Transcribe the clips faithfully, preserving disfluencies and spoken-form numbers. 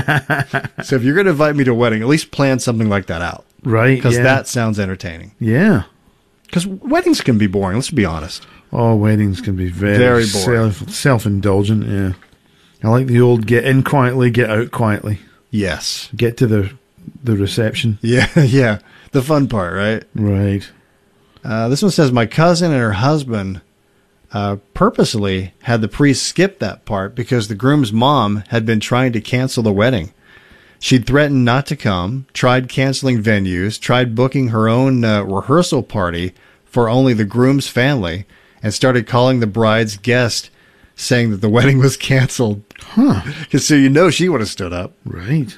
So if you're going to invite me to a wedding, at least plan something like that out. Right. Because yeah. that sounds entertaining. Yeah. Because weddings can be boring, let's be honest. Oh, weddings can be very, Very boring. self, self-indulgent, yeah. I like the old get in quietly, get out quietly. Yes. Get to the the reception. Yeah, yeah. The fun part, right? Right. Uh, this one says, my cousin and her husband uh, purposely had the priest skip that part because the groom's mom had been trying to cancel the wedding. She'd threatened not to come, tried canceling venues, tried booking her own uh, rehearsal party for only the groom's family, and started calling the bride's guest saying that the wedding was canceled. Huh. Because so you know she would have stood up. Right.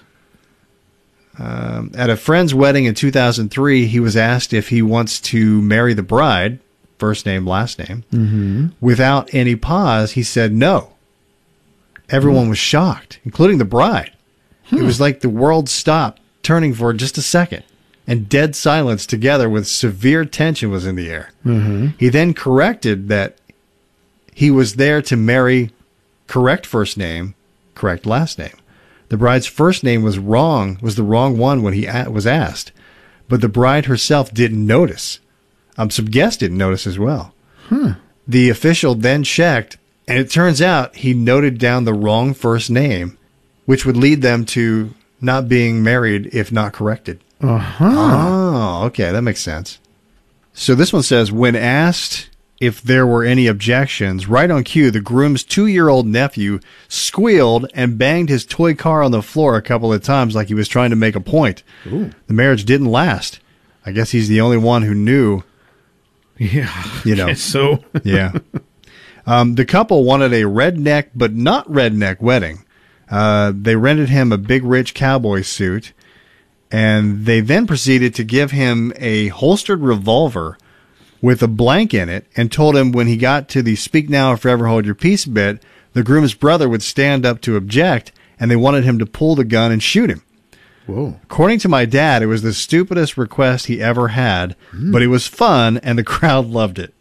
Um, at a friend's wedding in two thousand three, he was asked if he wants to marry the bride, first name, last name. Mm-hmm. Without any pause, he said no. Everyone was shocked, including the bride. Hmm. It was like the world stopped turning for just a second, and dead silence together with severe tension was in the air. Mm-hmm. He then corrected that he was there to marry correct first name, correct last name. The bride's first name was wrong, was the wrong one when he a- was asked, but the bride herself didn't notice. Um, some guests didn't notice as well. Huh. The official then checked, and it turns out he noted down the wrong first name, which would lead them to not being married if not corrected. Uh-huh. Oh, okay, that makes sense. So this one says, when asked if there were any objections, right on cue, the groom's two-year-old nephew squealed and banged his toy car on the floor a couple of times like he was trying to make a point. Ooh. The marriage didn't last. I guess he's the only one who knew. Yeah, You know. I guess so. Yeah. Um, the couple wanted a redneck but not redneck wedding. Uh, they rented him a big rich cowboy suit, and they then proceeded to give him a holstered revolver with a blank in it and told him when he got to the speak now or forever hold your peace bit, the groom's brother would stand up to object, and they wanted him to pull the gun and shoot him. Whoa. According to my dad, it was the stupidest request he ever had, Mm. but it was fun, and the crowd loved it.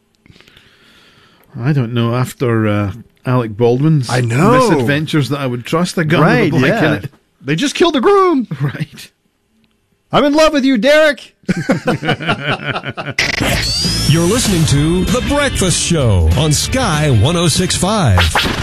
I don't know. After uh, Alec Baldwin's I know. misadventures, that I would trust a gun Right, with a blank yeah. in it. They just killed the groom. Right. I'm in love with you, Derek. You're listening to The Breakfast Show on Sky one oh six point five.